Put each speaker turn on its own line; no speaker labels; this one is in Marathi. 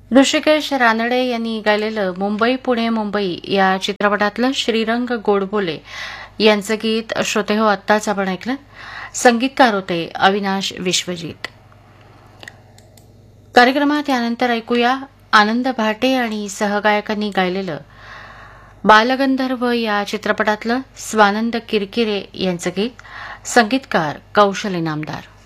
ऋषिकेश रानडे यांनी गायलेलं मुंबई पुणे मुंबई या चित्रपटातलं श्रीरंग गोडबोले यांचं गीत श्रोते हो आत्ताच आपण ऐकलं. संगीतकार होते अविनाश विश्वजित. कार्यक्रमात यानंतर ऐकूया आनंद भाटे आणि सहगायकांनी गायलेलं बालगंधर्व या चित्रपटातलं स्वानंद किरकिरे यांचं गीत. संगीतकार कौशल इनामदार.